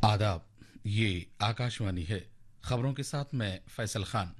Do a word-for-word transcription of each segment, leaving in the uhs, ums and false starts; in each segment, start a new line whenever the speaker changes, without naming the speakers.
आदाब। ये आकाशवाणी है। खबरों के साथ मैं फैसल खान।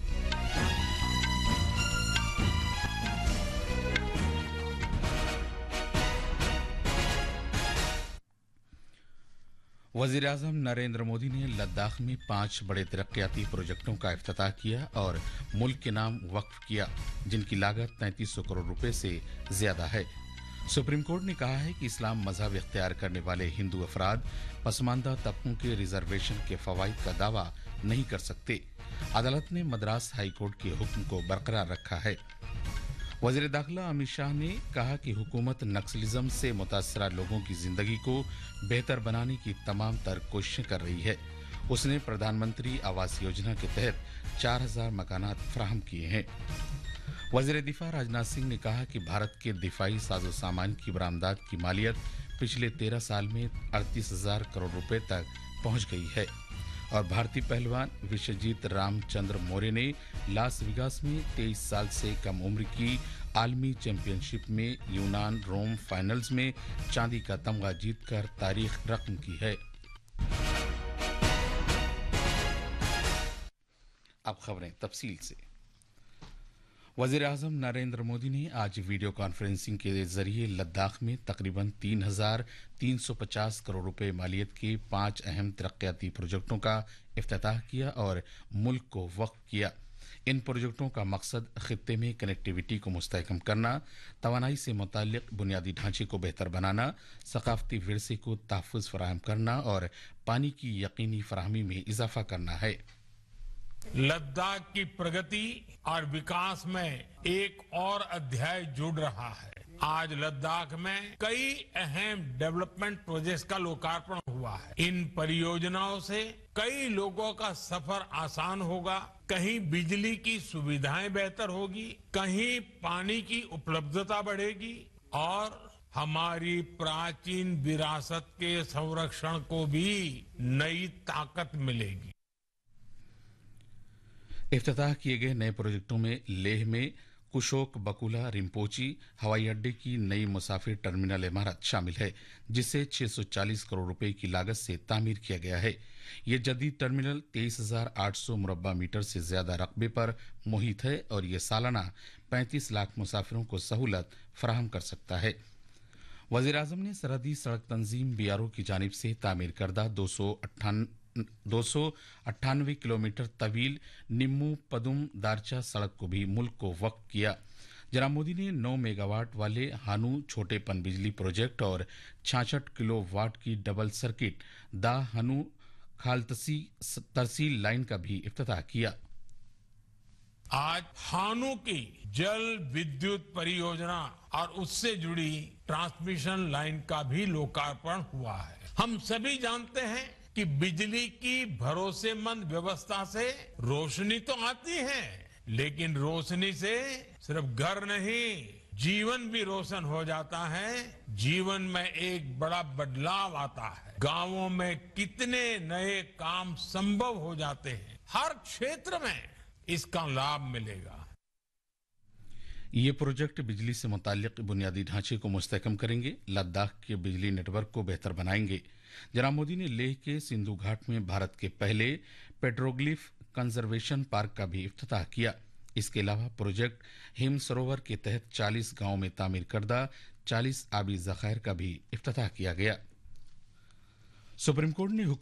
वजीर आजम नरेंद्र मोदी ने लद्दाख में पांच बड़े तरक्याती प्रोजेक्टों का इफ्तिताह किया और मुल्क के नाम वक्फ किया, जिनकी लागत तैंतीस सौ करोड़ रुपए से ज्यादा है। सुप्रीम कोर्ट ने कहा है कि इस्लाम मजहब इख्तियार करने वाले हिंदू अफराद पसमानदा तबकों के रिजर्वेशन के फवाइद का दावा नहीं कर सकते। अदालत ने मद्रास हाई कोर्ट के हुक्म को बरकरार रखा है। वजीर दाखिला अमित शाह ने कहा कि हुकूमत नक्सलिज्म से मुतासरा लोगों की जिंदगी को बेहतर बनाने की तमाम तर कोशिशें कर रही है। उसने प्रधानमंत्री आवास योजना के तहत चार हजार मकानात फराहम किए हैं। वजीर दिफा राजनाथ सिंह ने कहा कि भारत के दिफाई साजो सामान की बरामदात की मालियत पिछले तेरह साल में अड़तीस हजार करोड़ रुपए तक पहुंच गई है। और भारतीय पहलवान विश्वजीत रामचंद्र मौर्य ने लास वेगास में तेईस साल से कम उम्र की आलमी चैंपियनशिप में यूनान रोम फाइनल्स में चांदी का तमगा जीतकर तारीख रकम की है। अब खबरें तफसील से। वजीर आजम नरेंद्र मोदी ने आज वीडियो कॉन्फ्रेंसिंग के जरिए लद्दाख में तकरीबन तीन हजार तीन सौ पचास करोड़ रुपए मालियत के पांच अहम तरक्याती प्रोजेक्टों का इफ्तिताह किया और मुल्क को वक्फ किया। इन प्रोजेक्टों का मकसद खित्ते में कनेक्टिविटी को मुस्तहकम करना, तवानाई से मुताल्लिक बुनियादी ढांचे को बेहतर बनाना, सकाफती विरसे को तहफ़्फ़ुज़ फराहम करना और पानी की यकीनी फराहमी में इजाफा करना है।
लद्दाख की प्रगति और विकास में एक और अध्याय जुड़ रहा है। आज लद्दाख में कई अहम डेवलपमेंट प्रोजेक्ट्स का लोकार्पण हुआ है। इन परियोजनाओं से कई लोगों का सफर आसान होगा, कहीं बिजली की सुविधाएं बेहतर होगी, कहीं पानी की उपलब्धता बढ़ेगी और हमारी प्राचीन विरासत के संरक्षण को भी नई ताकत मिलेगी।
इफ्तिताह किए गए नए प्रोजेक्टों में लेह में कुशोक बकुला रिम्पोची हवाई अड्डे की नई मुसाफिर टर्मिनल इमारत शामिल है, जिसे छह सौ चालीस करोड़ रुपए की लागत से तामीर किया गया है। यह जदीद टर्मिनल तेईस हजार आठ सौ मुरब्बा मीटर से ज्यादा रकबे पर मुहित है और यह सालाना पैंतीस लाख मुसाफिरों को सहूलत फराहम कर सकता है। वजीर आजम ने सरहदी सड़क तंजीम बीआरओ की जानिब से तामीर करदा दो सौ अट्ठान दो सौ अट्ठानवे किलोमीटर तवील निम्मू पदुम दारचा सड़क को भी मुल्क को वक्फ किया। जनाब मोदी ने नौ मेगावाट वाले हानू छोटे पन बिजली प्रोजेक्ट और छियासठ किलो वाट की डबल सर्किट दा हनु खालतसी तरसील लाइन का भी इफ्तिताह किया।
आज हानू की जल विद्युत परियोजना और उससे जुड़ी ट्रांसमिशन लाइन का भी लोकार्पण हुआ है। हम सभी जानते हैं कि बिजली की भरोसेमंद व्यवस्था से रोशनी तो आती है, लेकिन रोशनी से सिर्फ घर नहीं, जीवन भी रोशन हो जाता है। जीवन में एक बड़ा बदलाव आता है। गांवों में कितने नए काम संभव हो जाते हैं। हर क्षेत्र में इसका लाभ मिलेगा।
ये प्रोजेक्ट बिजली से मुताल्लिक बुनियादी ढांचे को मुस्तहकम करेंगे, लद्दाख के बिजली नेटवर्क को बेहतर बनाएंगे। जनाब मोदी ने लेह के सिंधु घाट में भारत के पहले पेट्रोग्लिफ कंजर्वेशन पार्क का भी इफ्तिताह किया। इसके अलावा प्रोजेक्ट हिम सरोवर के तहत चालीस गांवों में तामीर करदा चालीस आबी जखायर का भी इफ्तिताह किया गया। सुप्रीम कोर्ट ने